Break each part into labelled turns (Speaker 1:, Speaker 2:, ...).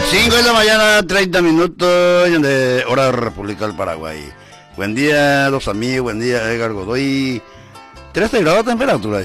Speaker 1: 5 de la mañana, 30 minutos de hora República del Paraguay. Buen día, los amigos, buen día, Edgar Godoy. 13 grados de temperatura.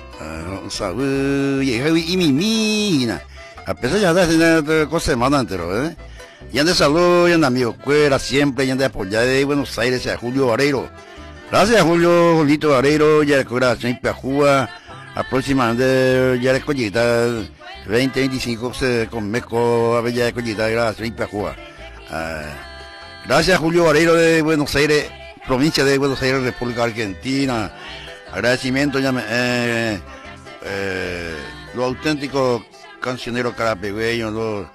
Speaker 1: Y mi mina. A pesar ya de hacer cosas semana entero, Y de salud, y de amigos cuera, siempre, y de apoyar de Buenos Aires a Julio Vareiro. Gracias a Julito Vareiro, ya de corazón y Pajúa. Aproximadamente ya de collita 20-25 con Meco, Bella de collita, gracias y Pajúa. Gracias a Julio Vareiro de Buenos Aires, provincia de Buenos Aires, República Argentina. Agradecimiento ya los auténticos cancioneros carapegüeños, los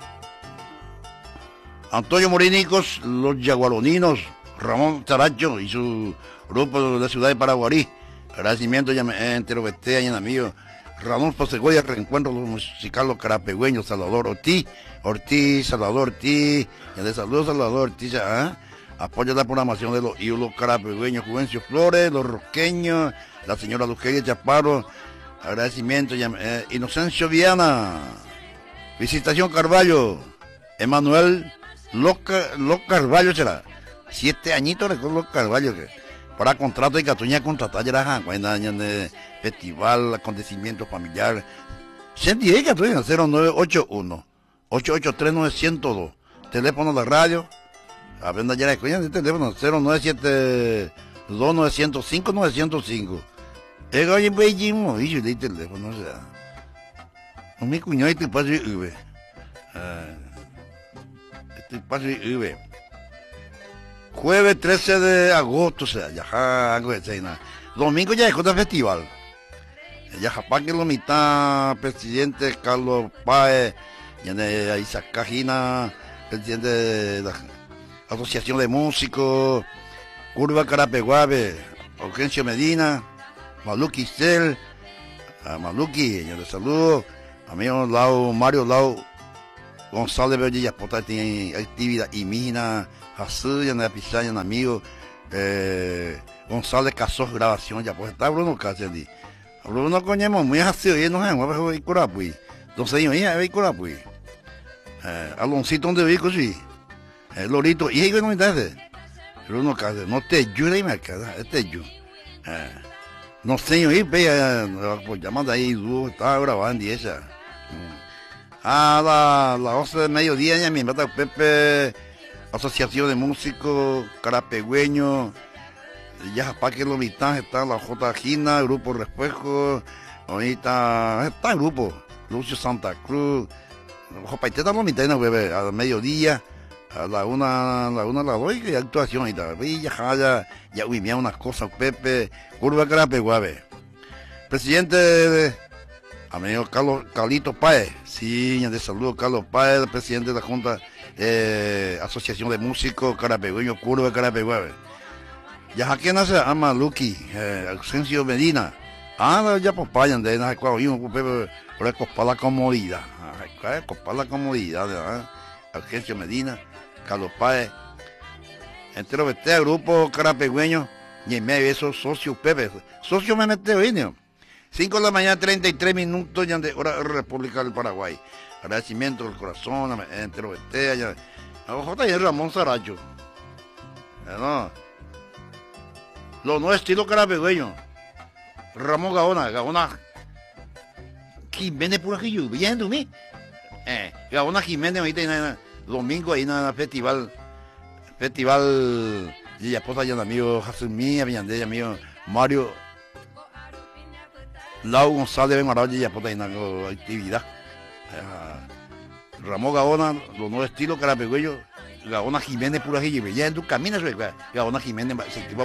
Speaker 1: Antonio Morinicos, los yaguaroninos, Ramón Taracho y su grupo de la ciudad de Paraguarí. Agradecimiento ya entero Bestea y en amigo Ramón Posegoya, reencuentro los musicales los carapegüeños, Salvador Ortiz, Salvador Ortiz, y de saludos Salvador Ortiz, apoya la programación de los ídolos carapegüeños, Juvencio Flores, los rosqueños, la señora Luqueria Chaparro. Agradecimiento ya Inocencio Viana, Visitación Carvalho, Emanuel Los Carvalho será 7 añitos recuerdo Los Carvalho que para contrato y Catuña contratar ya de festival, acontecimiento familiar. Sentí que Catuña 0981 883-902, teléfono de la radio, a ver ya de coña de teléfono 0972-905-905. Es hoy en Beijing, y yo le teléfono, o sea. Con mi cuñado este paso y V. Este paso y V. Jueves 13 de agosto, o sea, ya algo de cena. Domingo ya es otro festival. Ya japá que lo mitad, presidente Carlos Páez, ya de Isaac Cajina, presidente de la Asociación de Músicos, Curva Carapeguave, Augencio Medina, Maluki Stel, a Maluki, yo le saludo, amigo Mario Lau González Bellillas, Pota tiene actividad indígena, Jasú, ya de Pizarra, amigo, González Casos, grabación, ya pues está Bruno Cáceres. Bruno coñemos muy así, y no sé, a Curapui, entonces yo, ya voy Curapui, Aloncito, donde vi, sí, Lorito, y ahí no me dice, Bruno Cáceres, no te ayuda y me queda, este yo. No sé, yo pues llamando ahí, estaba grabando y esa. A las 11 de mediodía ya me invita Pepe, Asociación de Músicos, Carapegüeños, ya para que lo mitad está la J. Gina, Grupo Reflejo, ahorita está el grupo, Lucio Santa Cruz, Jopaité está la mitad, a la mediodía. A la una, a las 2 y actuación y tal. Ya huimea unas cosas, Pepe, Curva Carapeguave. Presidente amigo Carlito Páez, sí, de saludo Carlos Páez, presidente de la Junta Asociación de Músicos Carapegüeños, Curva Carapeguave. Ya aquí nace ama Lucky, Ausencio Medina. Ya pues payan de nada, por copar la comodidad. Copar la comodidad, ¿verdad? Ausencio Medina. Carlos Páez, entero Bestea, grupo carapegüeño, y en medio de esos socios Pepe, socio me mete hoy, ¿no? 5 de la mañana, 33 minutos, ya de hora República del Paraguay. Agradecimiento del corazón, entero Bestea, ya. J. Ramón Saracho, ¿no? Los nuevos estilos carapegüeños, Ramón Gaona, Jiménez por aquí, viendo mí, Gaona Jiménez, ahorita domingo ahí en el festival y ya pues allá amigo Jasumí, Aviandé, amigo Mario Lau González Benmarado y ya pues ahí en la actividad. Ramón Gaona, los nuevos estilos carapegüeños, Gaona Jiménez pura Jiménez, ya en tu camino Gaona Jiménez se activa